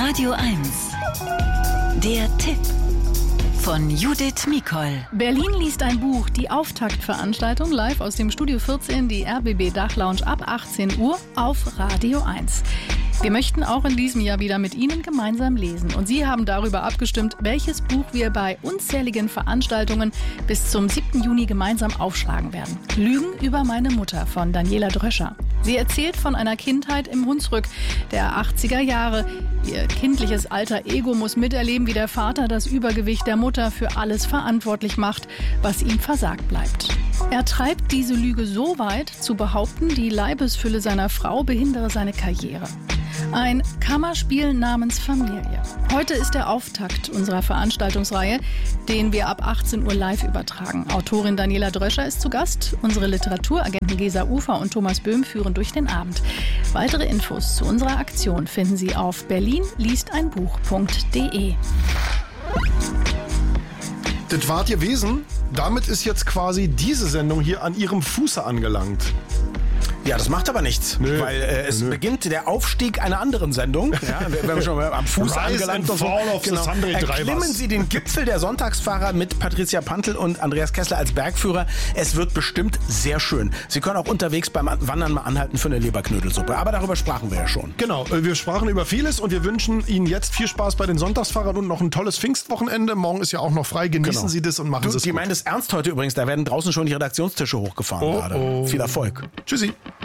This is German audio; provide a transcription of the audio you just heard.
Radio 1. Der Tipp von Judith Mikol. Berlin liest ein Buch, die Auftaktveranstaltung live aus dem Studio 14, die RBB Dachlounge ab 18 Uhr auf Radio 1. Wir möchten auch in diesem Jahr wieder mit Ihnen gemeinsam lesen. Und Sie haben darüber abgestimmt, welches Buch wir bei unzähligen Veranstaltungen bis zum 7. Juni gemeinsam aufschlagen werden. Lügen über meine Mutter von Daniela Dröscher. Sie erzählt von einer Kindheit im Hunsrück der 80er Jahre. Ihr kindliches alter Ego muss miterleben, wie der Vater das Übergewicht der Mutter für alles verantwortlich macht, was ihm versagt bleibt. Er treibt diese Lüge so weit, zu behaupten, die Leibesfülle seiner Frau behindere seine Karriere. Ein Kammerspiel namens Familie. Heute ist der Auftakt unserer Veranstaltungsreihe, den wir ab 18 Uhr live übertragen. Autorin Daniela Dröscher ist zu Gast. Unsere Literaturagenten Gesa Ufer und Thomas Böhm führen durch den Abend. Weitere Infos zu unserer Aktion finden Sie auf berlinliesteinbuch.de. Das wart ihr Wesen. Damit ist jetzt quasi diese Sendung hier an ihrem Fuße angelangt. Ja, das macht aber nichts, weil es beginnt der Aufstieg einer anderen Sendung. Ja, wenn wir schon mal am Fuß angelangt sind. Erklimmen Sie den Gipfel der Sonntagsfahrer mit Patricia Pantel und Andreas Kessler als Bergführer. Es wird bestimmt sehr schön. Sie können auch unterwegs beim Wandern mal anhalten für eine Leberknödelsuppe. Aber darüber sprachen wir ja schon. Genau, wir sprachen über vieles und wir wünschen Ihnen jetzt viel Spaß bei den Sonntagsfahrern und noch ein tolles Pfingstwochenende. Morgen ist ja auch noch frei. Genießen Sie das und machen Sie es gut. Die meinen es ernst heute übrigens. Da werden draußen schon die Redaktionstische hochgefahren gerade. Viel Erfolg. Tschüssi.